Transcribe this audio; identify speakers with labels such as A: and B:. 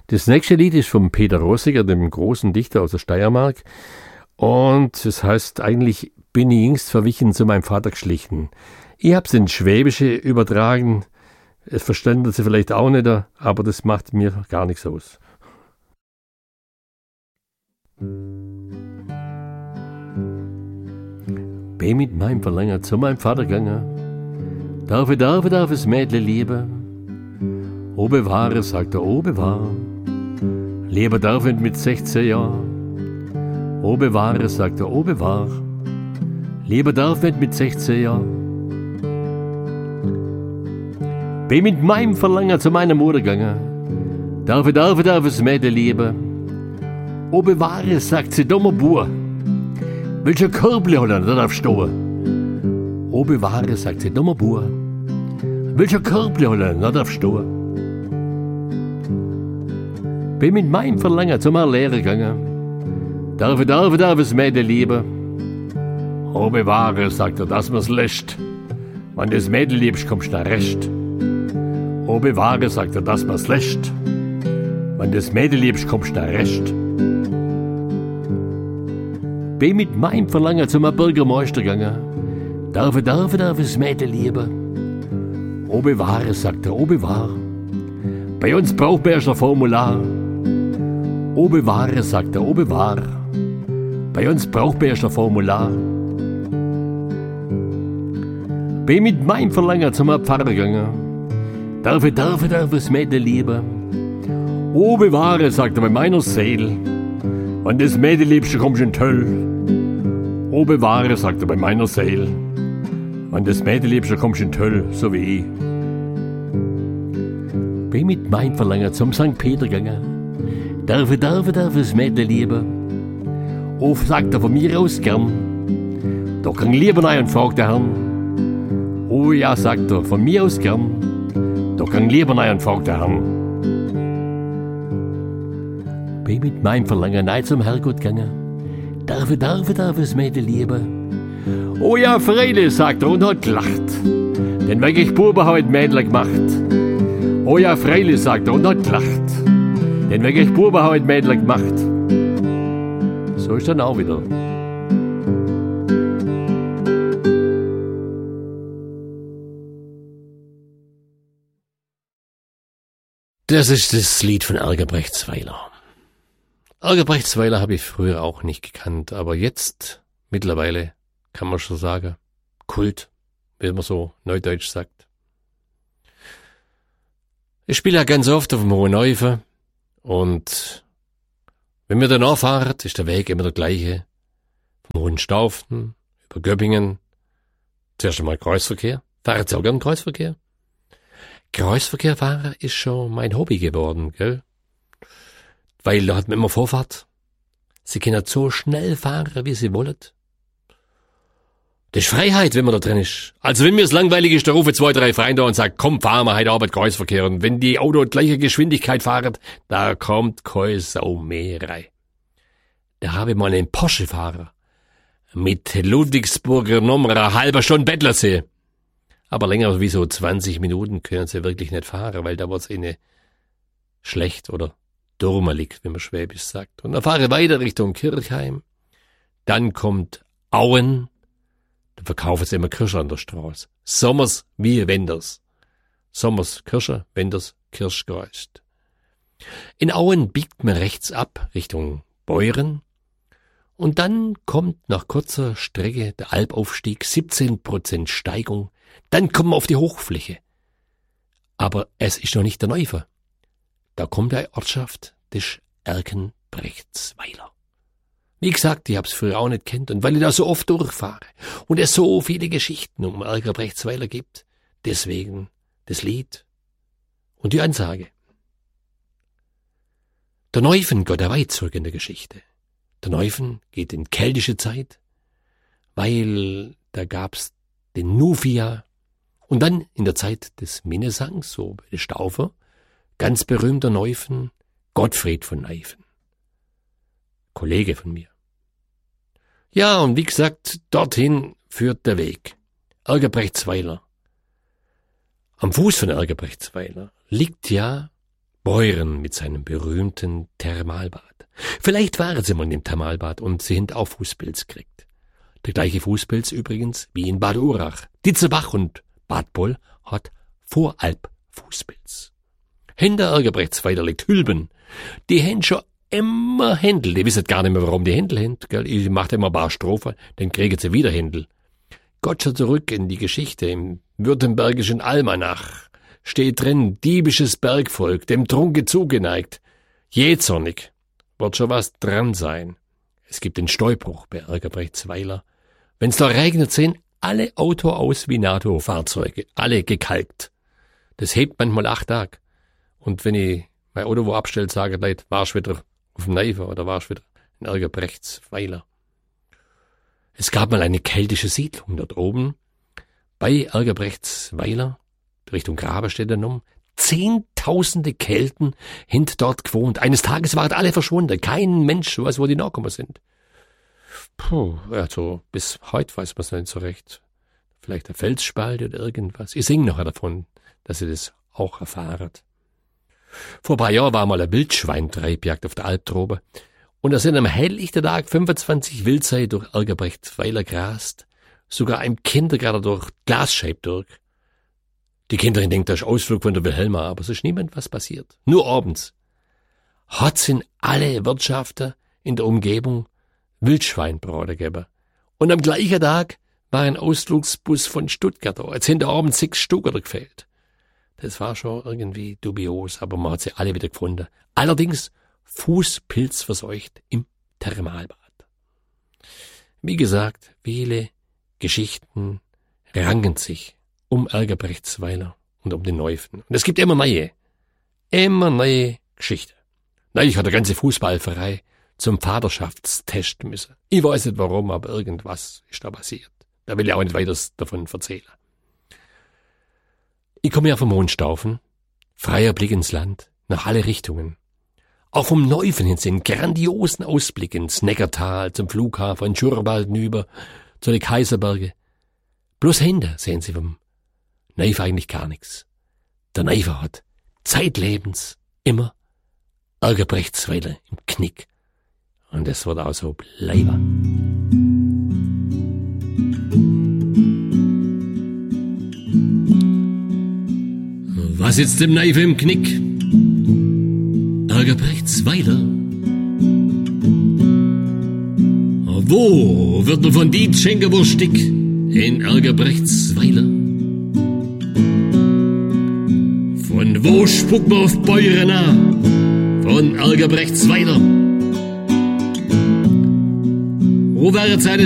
A: Das nächste Lied ist von Peter Rosiger, dem großen Dichter aus der Steiermark. Und es heißt eigentlich, bin ich jüngst verwichen zu meinem Vater geschlichen. Ich hab's ins Schwäbische übertragen. Es verstanden Sie vielleicht auch nicht, aber das macht mir gar nichts aus. Bin mit meinem Verlänger zu meinem Vater gegangen. Darf es Mädle lieben. O bewahre, sagt er, o bewahre. Lieber darf ich mit 16 Jahren. O bewahre, sagt er, o bewahre. Lieber darf ich mit 16 Jahren. Bin mit meinem Verlangen zu meiner Mutter gegangen. Darf es Mädel lieben. O bewahre, sagt sie, dummer Bur. Welcher Körbli hat er, da darf stehen. O bewahre, sagt sie, dummer Bur. Welcher Körbli hat er, da darf stehen. Bin mit meinem Verlangen zu meiner Lehrer gegangen. Darf es Mädel lieben. O bewahre, sagt er, dass man's lässt. Wenn das Mädel liebst, kommst du recht. O bewahre, sagt er, dass man's lässt. Wenn das Mädel liebst, kommst du recht. Bin mit meinem Verlangen zum Bürgermeister gegangen. Darf es Mädel lieben. O bewahre, sagt er, o bewahre. Bei uns braucht man erst ein Formular. O bewahre, sagt er, o bewahre. Bei uns braucht man erst ein Formular. Bin mit meinem Verlangen zum Pfarrer gegangen. Darf es Mädel lieben. O bewahre, sagt er, bei meiner Seele. Wenn das Mädel liebst, du kommst in die Hölle. O bewahre, sagt er, bei meiner Seele. Wenn das Mädel liebst, du kommst in die Hölle, so wie ich. Bin mit meinem Verlangen zum St. Peter gegangen. Darf es Mädel lieben. O, sagt er, von mir aus gern. Da kann ich lieber rein und fragt der Herrn. O ja, sagt er, von mir aus gern. Da kann ich lieber rein und fragt der Herrn. Bin mit meinem Verlangen rein zum Herrgott gegangen. Darf es Mädel lieben. O ja, freilich, sagt er und hat gelacht. Denn wirklich Buben hat Mädel gemacht. O ja, freilich, sagt er und hat gelacht. Denn wirklich Buben hat Mädel gemacht. So ist dann auch wieder. Das ist das Lied von Erger Brechtsweiler. Erger Brechtsweiler habe ich früher auch nicht gekannt, aber jetzt, mittlerweile, kann man schon sagen, Kult, wie man so neudeutsch sagt. Ich spiele ja ganz oft auf dem Hohen Neufe und wenn wir danach fahren, ist der Weg immer der gleiche. Vom Hohenstauften über Göppingen. Zuerst einmal Kreuzverkehr. Fahren Sie auch gern Kreuzverkehr? Kreuzverkehr fahren ist schon mein Hobby geworden, gell? Weil da hat man immer Vorfahrt. Sie können so schnell fahren, wie sie wollen. Das ist Freiheit, wenn man da drin ist. Also wenn mir es langweilig ist, da rufe 2, 3 Freunde und sagt, komm, fahren wir heute Abend Kreuzverkehr. Und wenn die Auto gleiche Geschwindigkeit fahren, da kommt keine Sau mehr rein. Da habe ich mal einen Porsche-Fahrer mit Ludwigsburger Nummer eine halbe Stunde Bettlersee. Aber länger wie so 20 Minuten können sie wirklich nicht fahren, weil da wird's ihnen schlecht oder durmelig, wie man Schwäbisch sagt. Und dann fahre ich weiter Richtung Kirchheim. Dann kommt Auen. Da verkaufen sie immer Kirsche an der Straße. Sommers wie Wenders. Sommers Kirsche, Wenders Kirschgeröst. In Auen biegt man rechts ab Richtung Beuren. Und dann kommt nach kurzer Strecke der Albaufstieg, 17% Steigung. Dann kommen wir auf die Hochfläche. Aber es ist noch nicht der Neufer. Da kommt eine Ortschaft, das ist Erkenbrechtsweiler. Wie gesagt, ich hab's früher auch nicht kennt und weil ich da so oft durchfahre und es so viele Geschichten um Erkenbrechtsweiler gibt, deswegen das Lied und die Ansage. Der Neufen geht ja weit zurück in der Geschichte. Der Neufen geht in keltische Zeit, weil da gab's den Nufia und dann in der Zeit des Minnesangs, so bei der Staufer, ganz berühmter Neufen, Gottfried von Neifen. Kollege von mir. Ja, und wie gesagt, dorthin führt der Weg. Ergebrechtsweiler. Am Fuß von Ergebrechtsweiler liegt ja Beuren mit seinem berühmten Thermalbad. Vielleicht waren sie mal in dem Thermalbad und sie haben auch Fußpilz gekriegt. Der gleiche Fußpilz übrigens wie in Bad Urach. Ditzelbach und Bad Boll hat Voralp-Fußpilz. Hinter Ergebrechtsweiler liegt Hülben. Die haben schon immer Händel. Die wissen gar nicht mehr, warum die Händel haben. Ich mache immer ein paar Strophen, dann kriegen sie wieder Händel. Gott schon zurück in die Geschichte im württembergischen Almanach. Steht drin, diebisches Bergvolk, dem Trunke zugeneigt. Jähzornig, wird schon was dran sein. Es gibt den Steubruch bei Ergebrechtsweiler. Wenn's da regnet, sehen alle Auto aus wie NATO-Fahrzeuge, alle gekalkt. Das hebt manchmal 8 Tage. Und wenn ich mein Auto wo abstellt, sage Leute, warst wieder auf dem Neifer oder warst wieder in Ergebrechtsweiler. Es gab mal eine keltische Siedlung dort oben, bei Ergebrechtsweiler, Richtung Graberstädter um. Zehntausende Kelten haben dort gewohnt. Eines Tages waren alle verschwunden. Kein Mensch weiß, wo die nachgekommen sind. Also bis heute weiß man es nicht so recht. Vielleicht ein Felsspalt oder irgendwas. Ich singe noch davon, dass ihr das auch erfahrt. Vor ein paar Jahren war mal eine Wildschweintreibjagd auf der Alptrobe. Und da sind am helllichten Tag 25 Wildsei durch Ergebrechtsweiler gerast. Sogar ein Kindergarten durch Glasscheibe durch. Die Kinderin denkt, das ist Ausflug von der Wilhelma, aber es ist niemand was passiert. Nur abends. Hat sind alle Wirtschafter in der Umgebung Wildschweinbraten gegeben. Und am gleichen Tag war ein Ausflugsbus von Stuttgart da. Jetzt sind da abends 6 Stück gefehlt. Das war schon irgendwie dubios, aber man hat sie alle wieder gefunden. Allerdings Fußpilz verseucht im Thermalbad. Wie gesagt, viele Geschichten ranken sich um Ergebrechtsweiler und um den Neufen. Und es gibt immer neue Geschichten. Neulich hat der ganze Fußballverein zum Vaterschaftstest müssen. Ich weiß nicht warum, aber irgendwas ist da passiert. Da will ich auch nicht weiter davon erzählen. Ich komme ja vom Hohenstaufen, freier Blick ins Land, nach alle Richtungen. Auch vom Neufen hin sind grandiosen Ausblick ins Neckartal, zum Flughafen, in Schurwald hinüber, zu den Kaiserberge. Bloß hinter sehen Sie vom Neufer eigentlich gar nichts. Der Neufer hat zeitlebens immer Ergebrechtsweiler im Knick. Und das wird auch so bleiben. Was sitzt dem Neufer im Knick? Ergebrechtsweiler. Wo wird nur von Diet Schenkerwurstig in Ergebrechtsweiler? Von wo spuckt man auf Beuren an? Von Ergebrechtsweiler. Wo wäre seine